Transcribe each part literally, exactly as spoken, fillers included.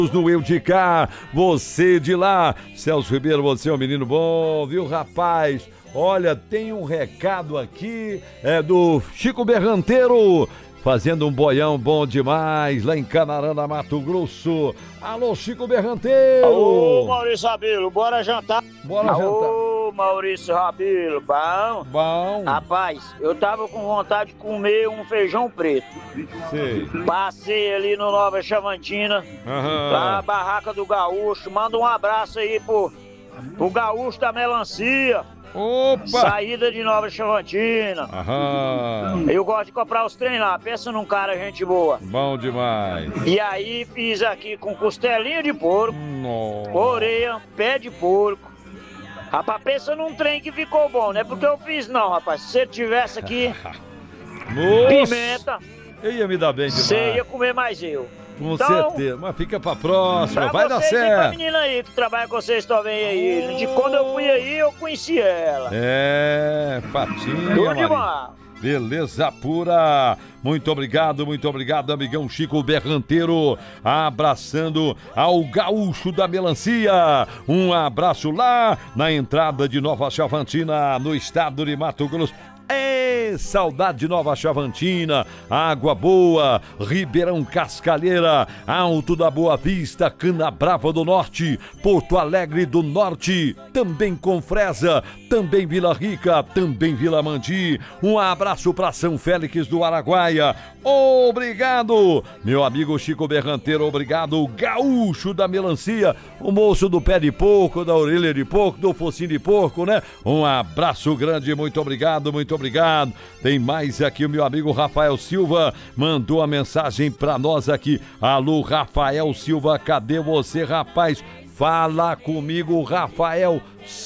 no Eu de Cá, você de lá. Celso Ribeiro, você é um menino bom, viu, rapaz? Olha, tem um recado aqui, é do Chico Berranteiro, fazendo um boião bom demais lá em Canarana, Mato Grosso. Alô, Chico Berranteiro! Alô, Maurício Rabelo, bora jantar? Bora jantar. Alô, Maurício Rabelo, bom? Bom. Rapaz, eu tava com vontade de comer um feijão preto. Sei. Passei ali no Nova Chavantina, Aham. lá na barraca do Gaúcho. Manda um abraço aí pro, pro Gaúcho da Melancia. Opa! Saída de Nova Chavantina. Aham. Eu gosto de comprar os trem lá. Pensa num cara, gente boa. Bom demais. E aí fiz aqui com costelinha de porco, Nossa. orelha, pé de porco. Rapaz, pensa num trem que ficou bom, não é porque eu fiz não, rapaz. Se você tivesse aqui Nossa. pimenta, Eu ia me dar bem demais. você ia comer mais eu. Com Então, certeza, mas fica pra próxima, pra vai dar vocês e pra certo. menina aí que trabalha com vocês também aí. De quando eu fui aí, eu conheci ela. É, Fatinha, Tudo Maria. demais. Beleza pura. Muito obrigado, muito obrigado, amigão Chico Berranteiro. Abraçando ao Gaúcho da Melancia. Um abraço lá na entrada de Nova Chavantina, no estado de Mato Grosso. É, saudade de Nova Chavantina, Água Boa, Ribeirão Cascalheira, Alto da Boa Vista, Canabrava do Norte, Porto Alegre do Norte, também Confresa, também Vila Rica, também Vila Mandi. Um abraço para São Félix do Araguaia. Obrigado, meu amigo Chico Berranteiro, obrigado, Gaúcho da Melancia, o moço do pé de porco, da orelha de porco, do focinho de porco, né? Um abraço grande, muito obrigado, muito obrigado. Tem mais aqui, o meu amigo Rafael Silva mandou a mensagem pra nós aqui. Alô, Rafael Silva, cadê você, rapaz? Fala comigo, Rafael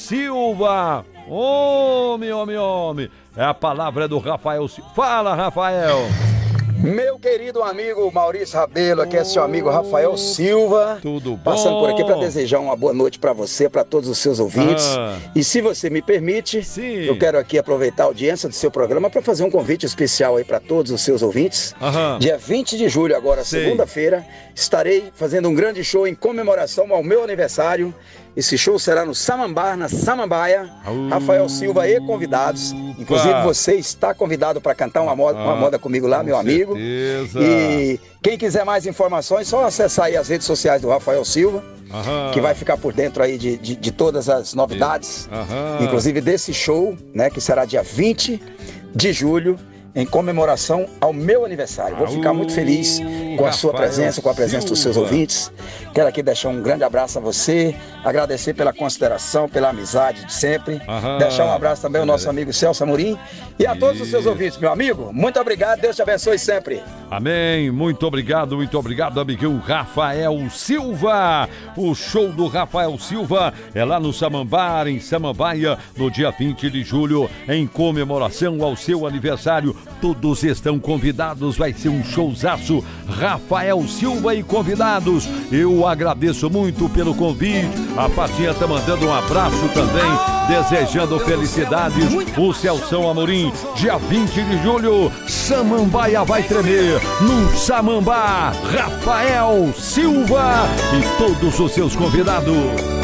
Silva. Homem, homem, homem. É a palavra do Rafael Silva. Fala, Rafael. Meu querido amigo Maurício Rabelo, aqui é seu amigo Rafael Silva. Tudo bom? Passando por aqui para desejar uma boa noite para você, para todos os seus ouvintes. Ah. E se você me permite, Sim. eu quero aqui aproveitar a audiência do seu programa para fazer um convite especial aí para todos os seus ouvintes. Aham. Dia vinte de julho, agora Sei. segunda-feira, estarei fazendo um grande show em comemoração ao meu aniversário. Esse show será no Samambaia, na Samambaia. Uh, Rafael Silva e convidados. Inclusive você está convidado para cantar uma moda, uma Ah, moda comigo lá, meu amigo. certeza. E quem quiser mais informações, só acessar aí as redes sociais do Rafael Silva, Aham. que vai ficar por dentro aí de, de, de todas as novidades, Aham. inclusive desse show, né, que será dia vinte de julho, em comemoração ao meu aniversário. Vou ficar muito feliz com a sua Rafael presença, com a presença dos seus Silva. ouvintes. Quero aqui deixar um grande abraço a você, agradecer pela consideração, pela amizade de sempre. Aham. Deixar um abraço também ao nosso amigo Celso Amorim e a todos os seus Isso. ouvintes, meu amigo. Muito obrigado, Deus te abençoe sempre. Amém, muito obrigado, muito obrigado, amigão Rafael Silva. O show do Rafael Silva é lá no Samambaia, em Samambaia, no dia vinte de julho, em comemoração ao seu aniversário. Todos estão convidados, vai ser um showzaço. Rafael Silva e convidados. Eu agradeço muito pelo convite. A Fatinha tá mandando um abraço também, desejando felicidades. O Celção Amorim, dia vinte de julho, Samambaia vai tremer. No Samambá, Rafael Silva e todos os seus convidados.